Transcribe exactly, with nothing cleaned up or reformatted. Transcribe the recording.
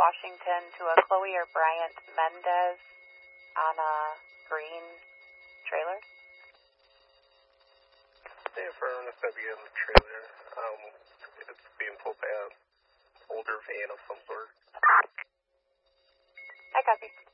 Washington to a Chloe or Bryant Mendez on a green trailer. Yeah, affirm, it's going to be in the trailer. Um, it's being pulled by an older van of some sort. I copy.